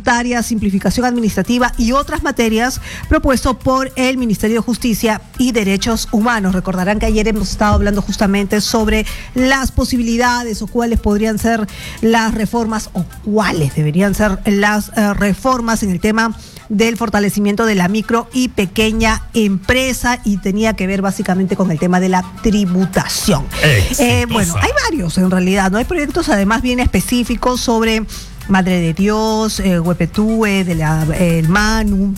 tributaria, simplificación administrativa y otras materias propuesto por el Ministerio de Justicia y Derechos Humanos. Recordarán que ayer hemos estado hablando justamente sobre las posibilidades o cuáles podrían ser las reformas o cuáles deberían ser las reformas en el tema del fortalecimiento de la micro y pequeña empresa, y tenía que ver básicamente con el tema de la tributación. Bueno, hay varios en realidad, ¿no? Hay proyectos además bien específicos sobre Madre de Dios, Huepetúe, el Manu,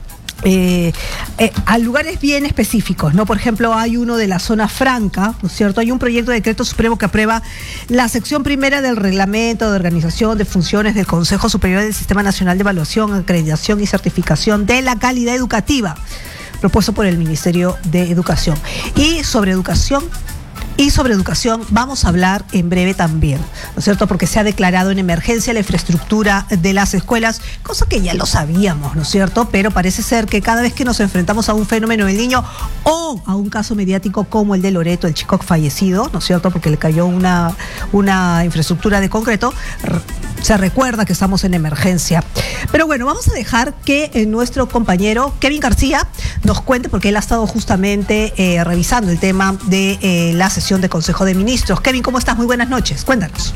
a lugares bien específicos, ¿no? Por ejemplo, hay uno de la zona franca, ¿no es cierto? Hay un proyecto de decreto supremo que aprueba la sección primera del reglamento de organización de funciones del Consejo Superior del Sistema Nacional de Evaluación, Acreditación y Certificación de la Calidad Educativa, propuesto por el Ministerio de Educación. Y sobre educación vamos a hablar en breve también, ¿no es cierto? Porque se ha declarado en emergencia la infraestructura de las escuelas, cosa que ya lo sabíamos, ¿no es cierto? Pero parece ser que cada vez que nos enfrentamos a un fenómeno del niño o a un caso mediático como el de Loreto, el chico fallecido, ¿no es cierto? Porque le cayó una infraestructura de concreto, se recuerda que estamos en emergencia. Pero bueno, vamos a dejar que nuestro compañero Kevin García nos cuente, porque él ha estado justamente revisando el tema de la sesión de Consejo de Ministros. Kevin, ¿cómo estás? Muy buenas noches. Cuéntanos.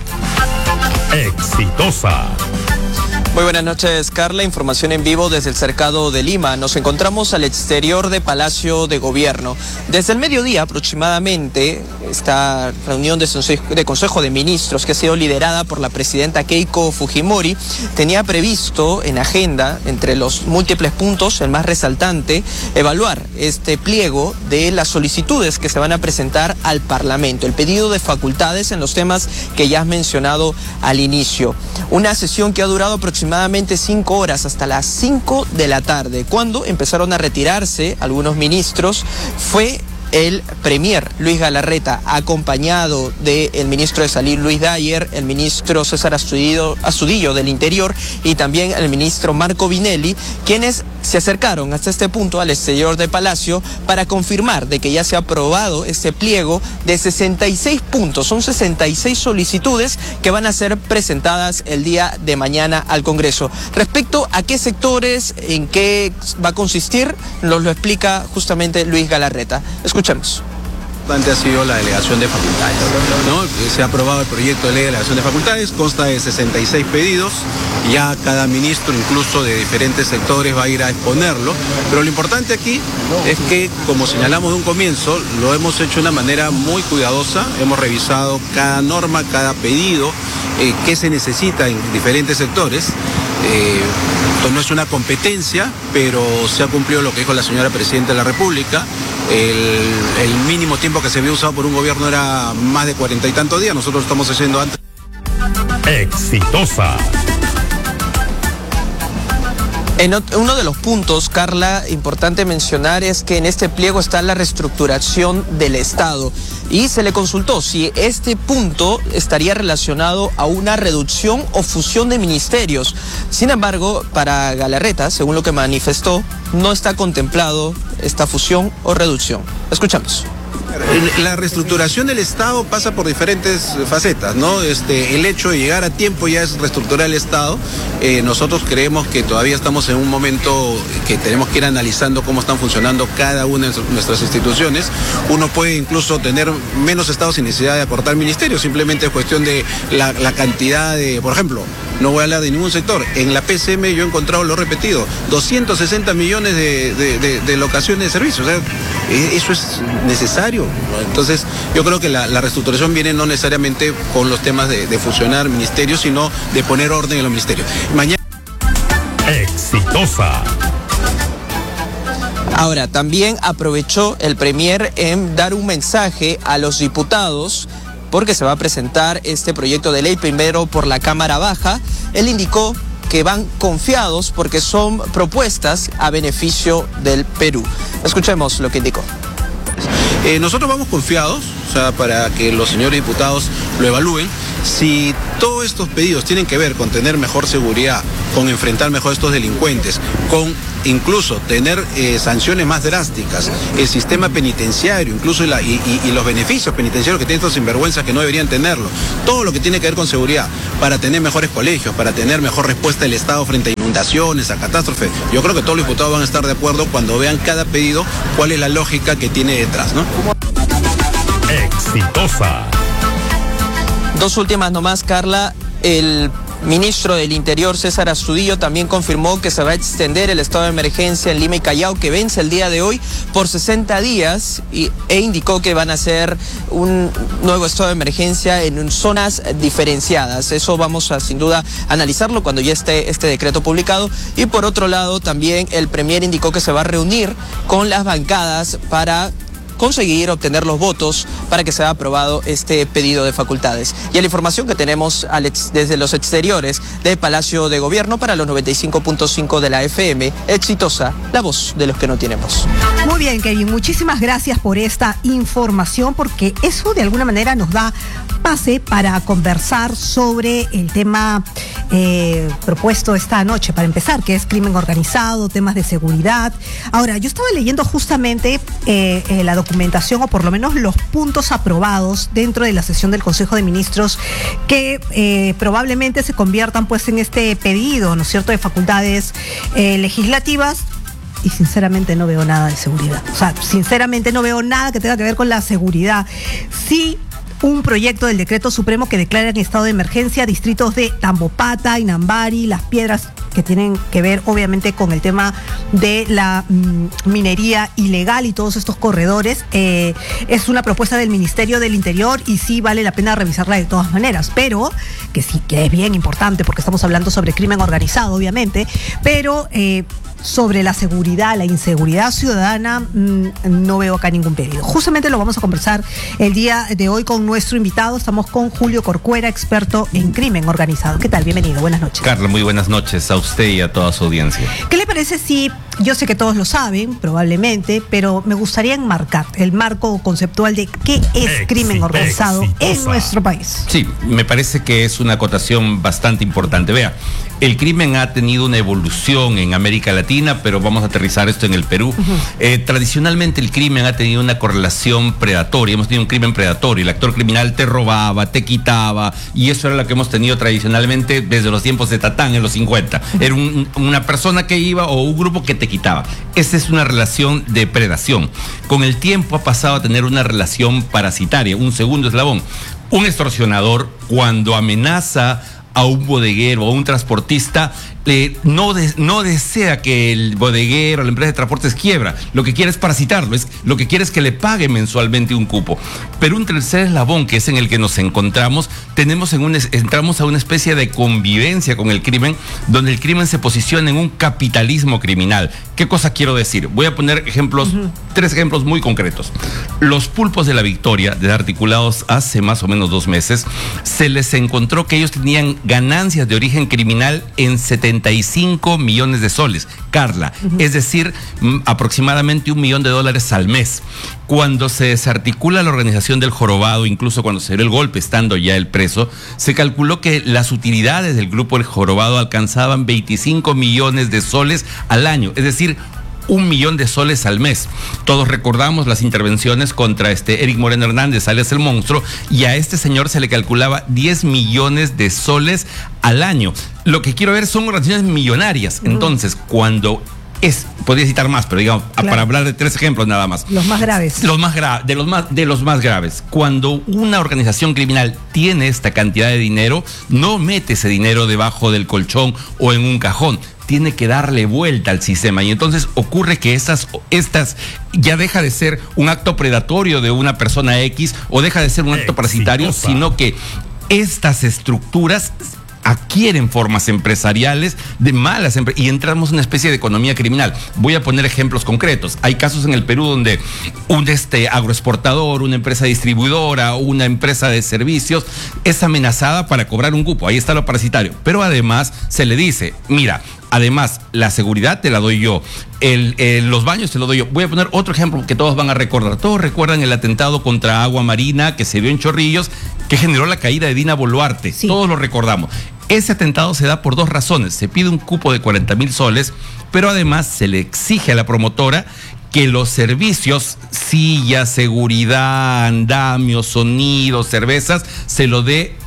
Exitosa. Muy buenas noches, Carla. Información en vivo desde el Cercado de Lima. Nos encontramos al exterior de Palacio de Gobierno. Desde el mediodía aproximadamente, esta reunión de Consejo de Ministros, que ha sido liderada por la presidenta Keiko Fujimori, tenía previsto en agenda, entre los múltiples puntos, el más resaltante, evaluar este pliego de las solicitudes que se van a presentar al Parlamento, el pedido de facultades en los temas que ya has mencionado al inicio. Una sesión que ha durado aproximadamente 5 horas, hasta las 5 de la tarde. Cuando empezaron a retirarse algunos ministros, fue el premier Luis Galarreta, acompañado del ministro de Salud Luis Dyer, el ministro César Astudillo del Interior y también el ministro Marco Vinelli, quienes se acercaron hasta este punto al exterior de Palacio para confirmar de que ya se ha aprobado este pliego de 66 puntos. Son 66 solicitudes que van a ser presentadas el día de mañana al Congreso. Respecto a qué sectores, en qué va a consistir, nos lo explica justamente Luis Galarreta. Escuchemos. Ha sido la delegación de facultades, ¿no? Se ha aprobado el proyecto de ley de delegación de facultades, consta de 66 pedidos, ya cada ministro, incluso de diferentes sectores, va a ir a exponerlo, pero lo importante aquí es que, como señalamos de un comienzo, lo hemos hecho de una manera muy cuidadosa, hemos revisado cada norma, cada pedido, qué se necesita en diferentes sectores. Esto no es una competencia, pero se ha cumplido lo que dijo la señora Presidenta de la República. El mínimo tiempo que se había usado por un gobierno era más de 40 y tantos días, nosotros lo estamos haciendo antes. Exitosa. Uno de los puntos, Carla, importante mencionar es que en este pliego está la reestructuración del Estado y se le consultó si este punto estaría relacionado a una reducción o fusión de ministerios. Sin embargo, para Galarreta, según lo que manifestó, no está contemplado esta fusión o reducción. Escuchamos. La reestructuración del Estado pasa por diferentes facetas, ¿no? El hecho de llegar a tiempo ya es reestructurar el Estado. Nosotros creemos que todavía estamos en un momento que tenemos que ir analizando cómo están funcionando cada una de nuestras instituciones. Uno puede incluso tener menos Estados sin necesidad de acortar ministerios, simplemente es cuestión de la cantidad de, por ejemplo, no voy a hablar de ningún sector. En la PCM yo he encontrado, lo he repetido, 260 millones de locaciones de servicios. O sea, eso es necesario. Entonces, yo creo que la reestructuración viene no necesariamente con los temas de fusionar ministerios, sino de poner orden en los ministerios. Mañana. Exitosa. Ahora, también aprovechó el premier en dar un mensaje a los diputados, porque se va a presentar este proyecto de ley primero por la Cámara Baja. Él indicó que van confiados porque son propuestas a beneficio del Perú. Escuchemos lo que indicó. Nosotros vamos confiados, o sea, para que los señores diputados lo evalúen. Si todos estos pedidos tienen que ver con tener mejor seguridad, con enfrentar mejor a estos delincuentes, con incluso tener sanciones más drásticas, el sistema penitenciario, incluso y los beneficios penitenciarios que tienen estos sinvergüenzas que no deberían tenerlo, todo lo que tiene que ver con seguridad, para tener mejores colegios, para tener mejor respuesta del Estado frente a inundaciones, a catástrofes. Yo creo que todos los diputados van a estar de acuerdo cuando vean cada pedido cuál es la lógica que tiene detrás, ¿no? Exitosa. Dos últimas nomás, Carla. El ministro del Interior, César Astudillo, también confirmó que se va a extender el estado de emergencia en Lima y Callao, que vence el día de hoy, por 60 días e indicó que van a hacer un nuevo estado de emergencia en zonas diferenciadas. Eso vamos a, sin duda, analizarlo cuando ya esté este decreto publicado. Y por otro lado, también el premier indicó que se va a reunir con las bancadas para conseguir obtener los votos para que sea aprobado este pedido de facultades. Y la información que tenemos desde los exteriores del Palacio de Gobierno para los 95.5 de la FM, Exitosa, la voz de los que no tienen voz. Muy bien, Kevin, muchísimas gracias por esta información, porque eso de alguna manera nos da pase para conversar sobre el tema propuesto esta noche, para empezar, que es crimen organizado, temas de seguridad. Ahora, yo estaba leyendo justamente la documentación, o por lo menos los puntos aprobados dentro de la sesión del Consejo de Ministros, que probablemente se conviertan pues en este pedido, ¿no es cierto?, de facultades legislativas. Y sinceramente no veo nada de seguridad. O sea, sinceramente no veo nada que tenga que ver con la seguridad. Sí, un proyecto del decreto supremo que declara en estado de emergencia distritos de Tambopata, Inambari, Las Piedras, que tienen que ver obviamente con el tema de la minería ilegal y todos estos corredores. Es una propuesta del Ministerio del Interior y sí vale la pena revisarla de todas maneras, pero que sí que es bien importante porque estamos hablando sobre crimen organizado, obviamente, pero sobre la seguridad, la inseguridad ciudadana, no veo acá ningún pedido. Justamente lo vamos a conversar el día de hoy con nuestro invitado. Estamos con Julio Corcuera, experto en crimen organizado. ¿Qué tal? Bienvenido, buenas noches. Carla, muy buenas noches a usted y a toda su audiencia. ¿Qué le parece si, yo sé que todos lo saben, probablemente, pero me gustaría enmarcar el marco conceptual de qué es crimen organizado en nuestro país? Sí, me parece que es una acotación bastante importante. Vea, el crimen ha tenido una evolución en América Latina, pero vamos a aterrizar esto en el Perú. Tradicionalmente el crimen ha tenido una correlación predatoria. Hemos tenido un crimen predatorio. El actor criminal te robaba, te quitaba, y eso era lo que hemos tenido tradicionalmente desde los tiempos de Tatán en los 50. Era una persona que iba o un grupo que te quitaba. Esa es una relación de predación. Con el tiempo ha pasado a tener una relación parasitaria, un segundo eslabón. Un extorsionador, cuando amenaza a un bodeguero o a un transportista, no desea que el bodeguero o la empresa de transportes quiebra. Lo que quiere es parasitarlo, lo que quiere es que le pague mensualmente un cupo. Pero un tercer eslabón, que es en el que nos encontramos, entramos a una especie de convivencia con el crimen, donde el crimen se posiciona en un capitalismo criminal. ¿Qué cosa quiero decir? Voy a poner ejemplos, 3 ejemplos muy concretos. Los pulpos de la Victoria, desarticulados hace más o menos 2 meses, se les encontró que ellos tenían ganancias de origen criminal en 75 millones de soles, Carla, es decir, aproximadamente $1 millón al mes. Cuando se desarticula la organización del Jorobado, incluso cuando se dio el golpe, estando ya el preso, se calculó que las utilidades del grupo El Jorobado alcanzaban 25 millones de soles al año, es decir, $1 millón al mes. Todos recordamos las intervenciones contra Eric Moreno Hernández, alias el Monstruo, y a este señor se le calculaba 10 millones de soles al año. Lo que quiero ver son organizaciones millonarias. Entonces, cuando podría citar más, pero digamos, claro, para hablar de 3 ejemplos nada más. Los más graves. De los más graves. Cuando una organización criminal tiene esta cantidad de dinero, no mete ese dinero debajo del colchón o en un cajón. Tiene que darle vuelta al sistema, y entonces ocurre que estas ya deja de ser un acto predatorio de una persona X o deja de ser un acto parasitario, sino que estas estructuras adquieren formas empresariales de malas y entramos en una especie de economía criminal. Voy a poner ejemplos concretos. Hay casos en el Perú donde un agroexportador, una empresa distribuidora, una empresa de servicios es amenazada para cobrar un cupo. Ahí está lo parasitario. Pero además se le dice, mira, además la seguridad te la doy yo, los baños te lo doy yo. Voy a poner otro ejemplo que todos van a recordar. Todos recuerdan el atentado contra Agua Marina que se dio en Chorrillos, que generó la caída de Dina Boluarte. Sí. Todos lo recordamos. Ese atentado se da por 2 razones. Se pide un cupo de 40,000 soles, pero además se le exige a la promotora que los servicios, sillas, seguridad, andamios, sonidos, cervezas, se lo dé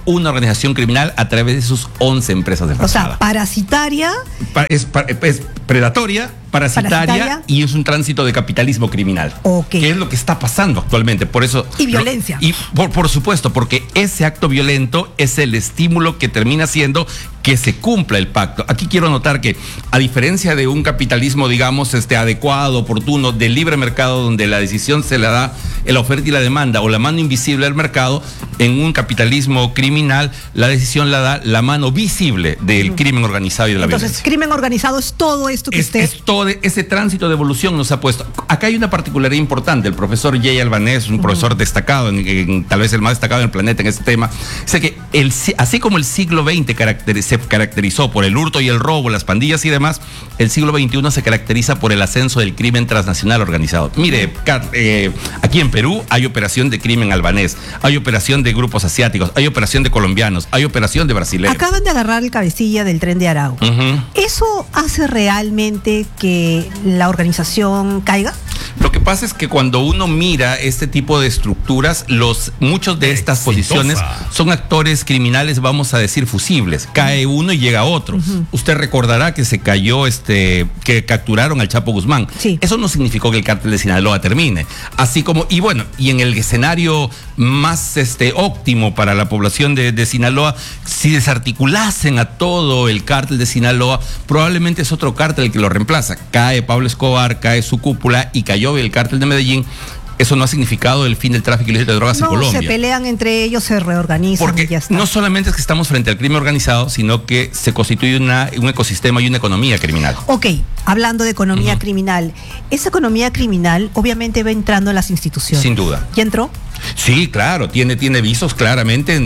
una organización criminal a través de sus 11 empresas de fachada. O sea, parasitaria. Es predatoria, parasitaria y es un tránsito de capitalismo criminal. Okay. Que es lo que está pasando actualmente. Por eso. Y violencia. Y por supuesto, porque ese acto violento es el estímulo que termina siendo que se cumpla el pacto. Aquí quiero notar que, a diferencia de un capitalismo, digamos, adecuado, oportuno, del libre mercado, donde la decisión se la da la oferta y la demanda, o la mano invisible del mercado, en un capitalismo criminal, la decisión la da la mano visible del crimen organizado y de la violencia. Entonces, crimen organizado es todo esto que usted... Es todo ese tránsito de evolución nos ha puesto. Acá hay una particularidad importante. El profesor Jay Albanés, un profesor destacado, tal vez el más destacado en el planeta en este tema, dice que así como el siglo XX se caracterizó por el hurto y el robo, las pandillas y demás, el siglo XXI se caracteriza por el ascenso del crimen transnacional organizado. Mire, aquí en Perú hay operación de crimen albanés, hay operación de grupos asiáticos, hay operación de colombianos, hay operación de brasileños. Acaban de agarrar el cabecilla del Tren de Arauco. ¿Eso hace realmente que la organización caiga? Lo que pasa es que cuando uno mira este tipo de estructuras, muchos de estas posiciones son actores criminales, vamos a decir, fusibles. Cae uno y llega otro. Usted recordará que se cayó, que capturaron al Chapo Guzmán. Sí. Eso no significó que el cártel de Sinaloa termine. Así como, y en el escenario más óptimo para la población de Sinaloa, si desarticulasen a todo el cártel de Sinaloa, probablemente es otro cártel el que lo reemplaza. Cae Pablo Escobar, cae su cúpula y cayó el cártel de Medellín. Eso no ha significado el fin del tráfico ilícito de drogas en Colombia. No, se pelean entre ellos, se reorganizan. Porque y ya está. no solamente es que estamos frente al crimen organizado, sino que se constituye un ecosistema y una economía criminal. Ok, hablando de economía criminal, esa economía criminal obviamente va entrando en las instituciones. Sin duda. ¿Ya entró? Sí, claro, tiene visos claramente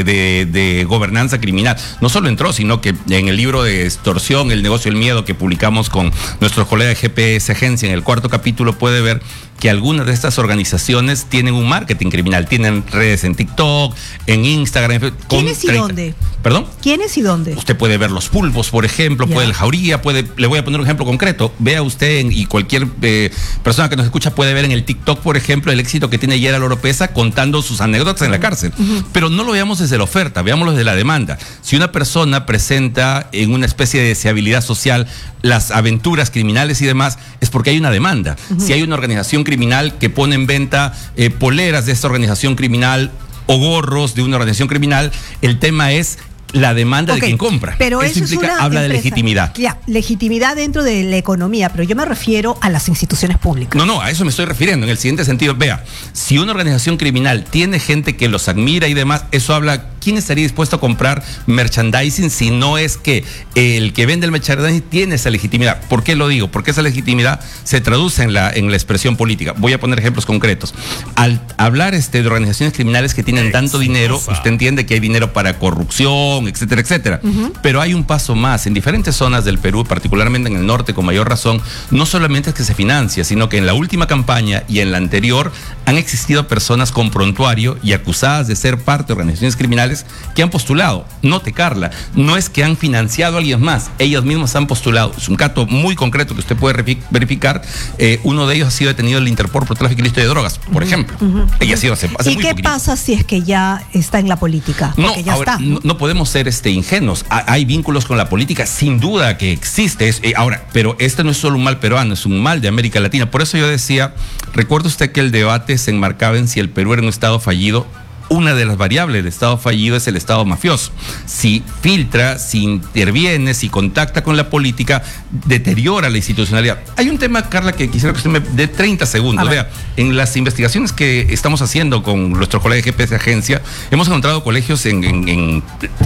de gobernanza criminal. No solo entró, sino que en el libro de Extorsión, el negocio del miedo, que publicamos con nuestro colega de GPS Agencia, en el 4º capítulo puede ver que algunas de estas organizaciones tienen un marketing criminal, tienen redes en TikTok, en Instagram. ¿Quiénes y dónde? ¿Perdón? ¿Quiénes y dónde? Usted puede ver los pulpos, por ejemplo, puede el Jauría, le voy a poner un ejemplo concreto. Vea usted, y cualquier persona que nos escucha puede ver en el TikTok, por ejemplo, el éxito que tiene Yera Oropesa contando sus anécdotas en la cárcel. Pero no lo veamos desde la oferta, veámoslo desde la demanda. Si una persona presenta en una especie de deseabilidad social las aventuras criminales y demás, es porque hay una demanda. Si hay una organización criminal que pone en venta poleras de esta organización criminal o gorros de una organización criminal, el tema es la demanda de quien compra. Pero eso implica, habla de legitimidad. Ya, legitimidad dentro de la economía, pero yo me refiero a las instituciones públicas. No, a eso me estoy refiriendo. En el siguiente sentido, vea, si una organización criminal tiene gente que los admira y demás, eso habla, ¿quién estaría dispuesto a comprar merchandising si no es que el que vende el merchandising tiene esa legitimidad? ¿Por qué lo digo? Porque esa legitimidad se traduce en la expresión política. Voy a poner ejemplos concretos. Al hablar de organizaciones criminales que tienen tanto dinero, usted entiende que hay dinero para corrupción, etcétera, etcétera. Pero hay un paso más. En diferentes zonas del Perú, particularmente en el norte con mayor razón, no solamente es que se financia, sino que en la última campaña y en la anterior han existido personas con prontuario y acusadas de ser parte de organizaciones criminales que han postulado. Note, Carla, no es que han financiado a alguien más, ellos mismos han postulado. Es un caso muy concreto que usted puede verificar. Uno de ellos ha sido detenido en el Interpol por tráfico ilícito de drogas, por ejemplo. Ella ha sido hace ¿Y qué pasa si es que ya está en la política? Porque ya está. No podemos ser ingenuos. Hay vínculos con la política, sin duda que existe. Pero este no es solo un mal peruano, es un mal de América Latina. Por eso yo decía, recuerda usted que el debate se enmarcaba en si el Perú era un estado fallido. Una de las variables del estado fallido es el estado mafioso. Si filtra, si interviene, si contacta con la política, deteriora la institucionalidad. Hay un tema, Carla, que quisiera que usted me dé 30 segundos. Vea, en las investigaciones que estamos haciendo con nuestro colega de GPS Agencia, hemos encontrado colegios en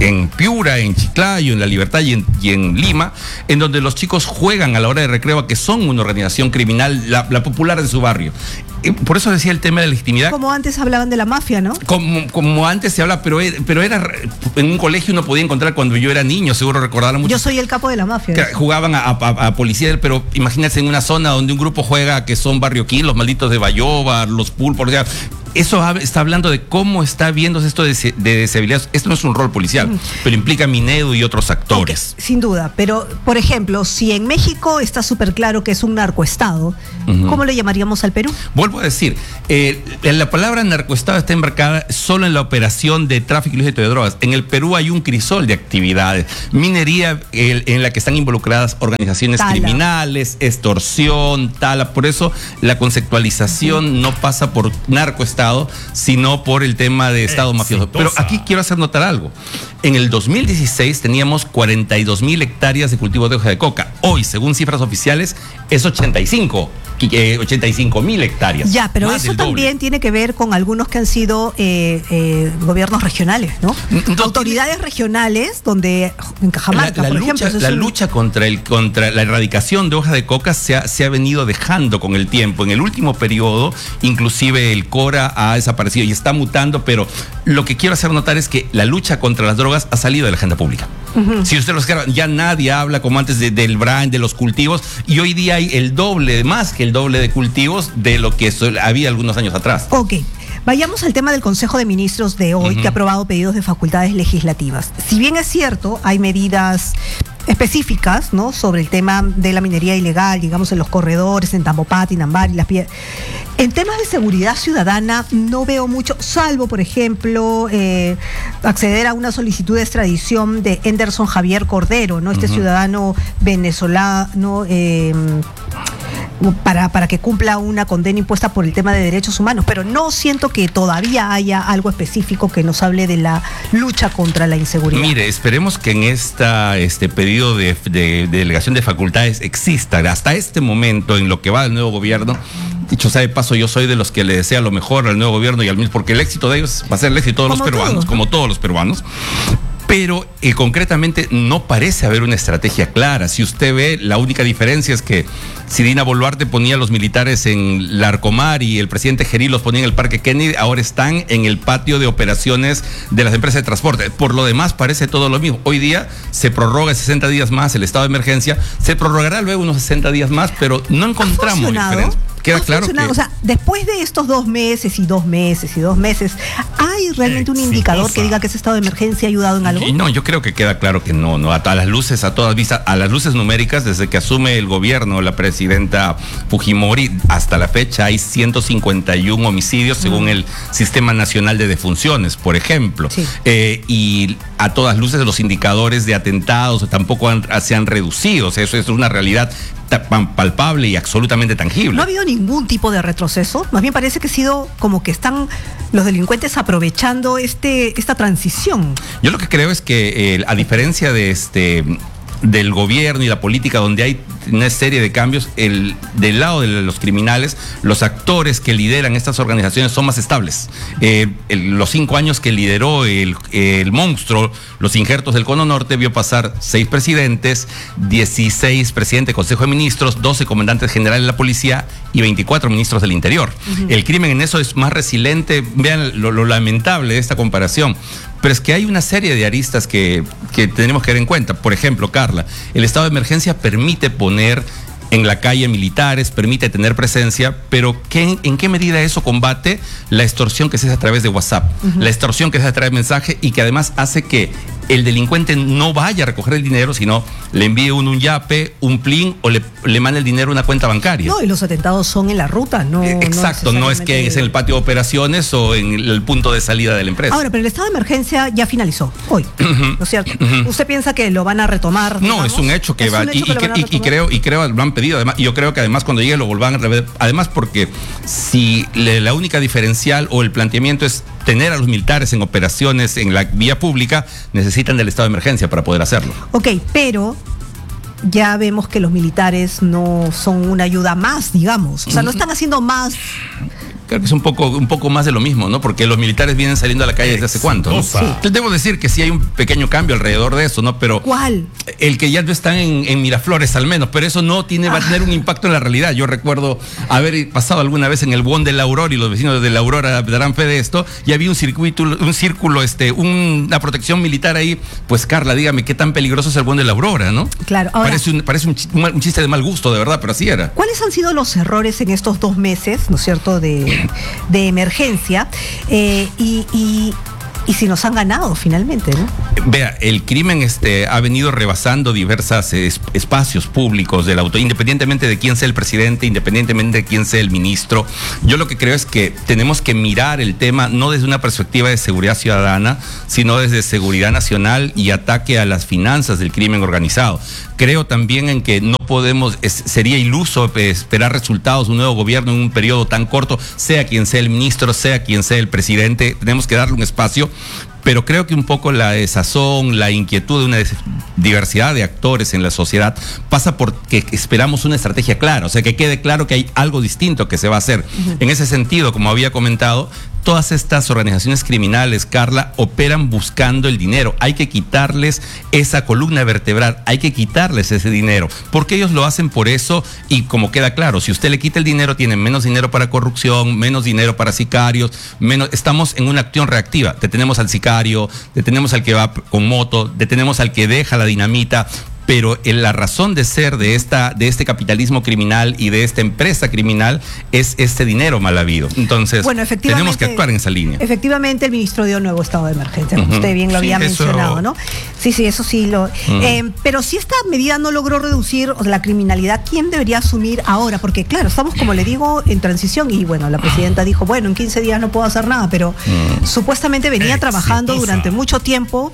Piura, en Chiclayo, en La Libertad y en Lima, en donde los chicos juegan a la hora de recreo a que son una organización criminal, la popular de su barrio. Por eso decía el tema de la legitimidad. Como antes hablaban de la mafia, ¿no? Como antes se habla, pero era en un colegio uno podía encontrar cuando yo era niño, seguro recordarán mucho. Yo soy el capo de la mafia. Jugaban a policía, pero imagínense en una zona donde un grupo juega que son Barrio Quín, los malditos de Bayoba, los pulpos, eso está hablando de cómo está viéndose esto de deshabilidad. Esto no es un rol policial, pero implica Minedu y otros actores. Okay, sin duda, pero por ejemplo, si en México está súper claro que es un narcoestado, ¿cómo le llamaríamos al Perú? Vuelvo a decir, la palabra narcoestado está embarcada solo en la operación de tráfico ilícito de drogas. En el Perú hay un crisol de actividades, minería en la que están involucradas organizaciones criminales, extorsión, tala. Por eso la conceptualización no pasa por narcoestado, sino por el tema de Estado mafioso. Pero aquí quiero hacer notar algo. En el 2016 teníamos 42,000 hectáreas de cultivo de hoja de coca. Hoy, según cifras oficiales, es 85,000 hectáreas. Ya, pero eso también tiene que ver con algunos que han sido gobiernos regionales, ¿no? Autoridades regionales, donde en Cajamarca, por ejemplo. La lucha contra la erradicación de hoja de coca se ha venido dejando con el tiempo. En el último periodo, inclusive el CORA ha desaparecido y está mutando, pero lo que quiero hacer notar es que la lucha contra las drogas ha salido de la agenda pública. Si usted lo observa, ya nadie habla como antes del brand, de los cultivos, y hoy día hay más que el doble de cultivos de lo que había algunos años atrás. Ok. Vayamos al tema del Consejo de Ministros de hoy, que ha aprobado pedidos de facultades legislativas. Si bien es cierto, hay medidas específicas, ¿no?, sobre el tema de la minería ilegal, digamos, en los corredores, en Tambopati, Inambari, Las Piedras. En temas de seguridad ciudadana no veo mucho, salvo, por ejemplo, acceder a una solicitud de extradición de Henderson Javier Cordero, ¿no?, este ciudadano venezolano, para que cumpla una condena impuesta por el tema de derechos humanos, pero no siento que todavía haya algo específico que nos hable de la lucha contra la inseguridad. Mire, esperemos que en este pedido de delegación de facultades exista hasta este momento en lo que va del nuevo gobierno. Dicho sea de paso, yo soy de los que le desea lo mejor al nuevo gobierno y al mismo, porque el éxito de ellos va a ser el éxito de los peruanos, como todos los peruanos. Pero concretamente no parece haber una estrategia clara. Si usted ve, la única diferencia es que si Dina Boluarte ponía a los militares en Larcomar y el presidente Gerí los ponía en el Parque Kennedy, ahora están en el patio de operaciones de las empresas de transporte. Por lo demás parece todo lo mismo. Hoy día se prorroga 60 días más el estado de emergencia, se prorrogará luego unos 60 días más, pero no encontramos diferencia. Queda claro que... O sea, después de estos 2 meses y 2 meses y 2 meses, ¿hay realmente un indicador que diga que ese estado de emergencia ha ayudado en algo? No, yo creo que queda claro que no. A las luces, a todas vistas, a las luces numéricas, desde que asume el gobierno la presidenta Fujimori, hasta la fecha hay 151 homicidios según el Sistema Nacional de Defunciones, por ejemplo. Sí. Y a todas luces los indicadores de atentados tampoco se han reducido. O sea, eso es una realidad palpable y absolutamente tangible. ¿No ha habido ningún tipo de retroceso? Más bien parece que ha sido como que están los delincuentes aprovechando esta transición. Yo lo que creo es que a diferencia del gobierno y la política, donde hay una serie de cambios, del lado de los criminales, los actores que lideran estas organizaciones son más estables. Los 5 años que lideró el monstruo, los injertos del Cono Norte, vio pasar 6 presidentes, 16 presidentes del Consejo de Ministros, 12 comandantes generales de la policía y 24 ministros del Interior. El crimen en eso es más resiliente. Vean lo lamentable de esta comparación. Pero es que hay una serie de aristas que tenemos que tener en cuenta. Por ejemplo, Carla, el estado de emergencia permite poner en la calle militares, permite tener presencia, pero ¿en qué medida eso combate la extorsión que se hace a través de WhatsApp? La extorsión que se hace a través de mensaje y que además hace que el delincuente no vaya a recoger el dinero, sino le envíe un yape, un plin o le mande el dinero a una cuenta bancaria. No, y los atentados son en la ruta, ¿no? Exacto, no es que es en el patio de operaciones o en el punto de salida de la empresa. Ahora, pero el estado de emergencia ya finalizó hoy, ¿no es cierto? ¿Usted piensa que lo van a retomar? No, digamos? Es un hecho que va y creo lo han pedido. Además, y yo creo que además cuando llegue lo volvan a rever. Además, porque si la única diferencial o el planteamiento es tener a los militares en operaciones en la vía pública, necesitan del estado de emergencia para poder hacerlo. Ok, pero ya vemos que los militares no son una ayuda más, digamos. O sea, no están haciendo más. Creo que es un poco más de lo mismo, ¿no? Porque los militares vienen saliendo a la calle desde hace cuánto, ¿no? Sí. Debo decir que sí hay un pequeño cambio alrededor de eso, ¿no? Pero ¿cuál? El que ya no están en Miraflores al menos, pero eso no va a tener un impacto en la realidad. Yo recuerdo haber pasado alguna vez en el Buen de la Aurora y los vecinos de la Aurora darán fe de esto, y había un círculo, una protección militar ahí. Pues Carla, dígame, ¿qué tan peligroso es el Buen de la Aurora, no? Claro. Ahora, parece un chiste de mal gusto, de verdad, pero así era. ¿Cuáles han sido los errores en estos 2 meses, ¿no es cierto?, de de emergencia, y si nos han ganado finalmente, ¿no? Vea, el crimen ha venido rebasando diversos espacios públicos del auto, independientemente de quién sea el presidente, independientemente de quién sea el ministro. Yo lo que creo es que tenemos que mirar el tema no desde una perspectiva de seguridad ciudadana, sino desde seguridad nacional y ataque a las finanzas del crimen organizado. Creo también en que no podemos, sería iluso esperar resultados de un nuevo gobierno en un periodo tan corto, sea quien sea el ministro, sea quien sea el presidente. Tenemos que darle un espacio, pero creo que un poco la desazón, la inquietud de una diversidad de actores en la sociedad pasa por que esperamos una estrategia clara, o sea, que quede claro que hay algo distinto que se va a hacer. En ese sentido, como había comentado, todas estas organizaciones criminales, Carla, operan buscando el dinero. Hay que quitarles esa columna vertebral, hay que quitarles ese dinero, porque ellos lo hacen por eso. Y como queda claro, si usted le quita el dinero, tienen menos dinero para corrupción, menos dinero para sicarios, estamos en una acción reactiva. Detenemos al sicario, detenemos al que va con moto, detenemos al que deja la dinamita. Pero la razón de ser de este capitalismo criminal y de esta empresa criminal es este dinero mal habido. Entonces, bueno, tenemos que actuar en esa línea. Efectivamente, el ministro dio nuevo estado de emergencia, como usted bien lo había mencionado, ¿no? Sí, eso sí. Pero si esta medida no logró reducir la criminalidad, ¿quién debería asumir ahora? Porque claro, estamos, como le digo, en transición y bueno, la presidenta dijo, bueno, en 15 días no puedo hacer nada, pero supuestamente venía trabajando durante mucho tiempo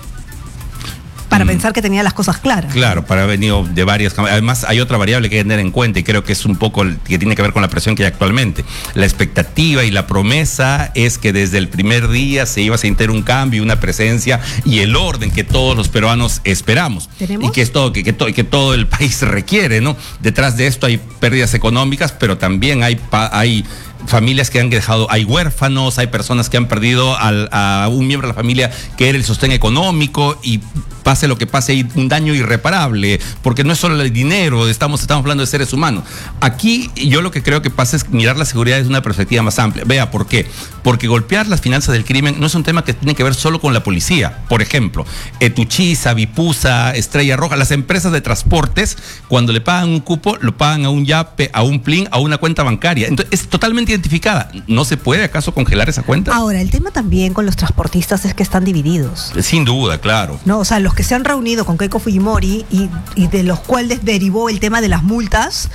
para pensar que tenía las cosas claras. Claro, para haber venido de varias. Además, hay otra variable que hay que tener en cuenta y creo que es un poco que tiene que ver con la presión que hay actualmente. La expectativa y la promesa es que desde el primer día se iba a sentir un cambio, una presencia y el orden que todos los peruanos esperamos. ¿Tenemos? Y que es todo, que todo el país requiere, ¿no? Detrás de esto hay pérdidas económicas, pero también hay familias que han dejado, hay huérfanos, hay personas que han perdido a un miembro de la familia que era el sostén económico y pase lo que pase, hay un daño irreparable, porque no es solo el dinero, estamos hablando de seres humanos. Aquí yo lo que creo que pasa es mirar la seguridad desde una perspectiva más amplia. Vea, ¿por qué? Porque golpear las finanzas del crimen no es un tema que tiene que ver solo con la policía. Por ejemplo, Tuchiza, Vipusa, Estrella Roja, las empresas de transportes, cuando le pagan un cupo, lo pagan a un yape, a un plin, a una cuenta bancaria. Entonces, es totalmente identificada. ¿No se puede acaso congelar esa cuenta? Ahora, el tema también con los transportistas es que están divididos. Sin duda, claro. No, o sea, los que se han reunido con Keiko Fujimori y de los cuales derivó el tema de las multas,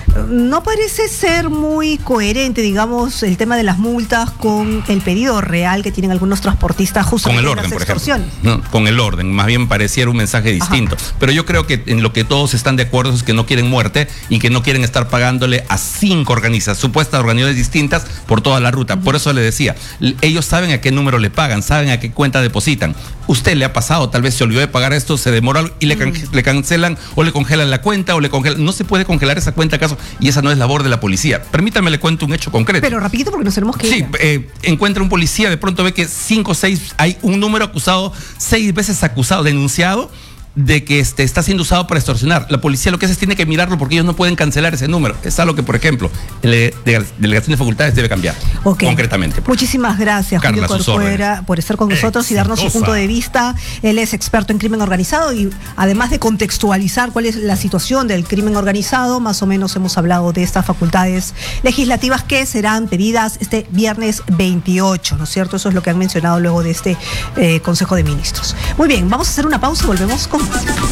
no parece ser muy coherente, digamos, el tema de las multas con el pedido real que tienen algunos transportistas justamente con el orden, por ejemplo. No, con el orden, más bien pareciera un mensaje distinto. Ajá. Pero yo creo que en lo que todos están de acuerdo es que no quieren muerte y que no quieren estar pagándole a 5 supuestas organizaciones distintas por toda la ruta. Por eso le decía, ellos saben a qué número le pagan, saben a qué cuenta depositan. Usted le ha pasado, tal vez se olvidó de pagar esto, se demora y le cancelan o le congelan la cuenta o le congelan. No se puede congelar esa cuenta acaso y esa no es labor de la policía. Permítame, le cuento un hecho concreto. Pero rapidito porque nos tenemos que ir. Sí, encuentra un policía, de pronto ve que 5 o 6, hay un número acusado, 6 veces acusado, denunciado de que está siendo usado para extorsionar. La policía lo que hace es tiene que mirarlo porque ellos no pueden cancelar ese número. Es algo que, por ejemplo, la delegación de facultades debe cambiar. Concretamente. Muchísimas gracias, Carla, Julio Corcuera, por estar con nosotros y darnos su punto de vista. Él es experto en crimen organizado y además de contextualizar cuál es la situación del crimen organizado, más o menos hemos hablado de estas facultades legislativas que serán pedidas este viernes 28, ¿no es cierto? Eso es lo que han mencionado luego de este Consejo de Ministros. Muy bien, vamos a hacer una pausa y volvemos con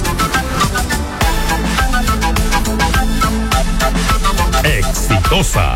Exitosa.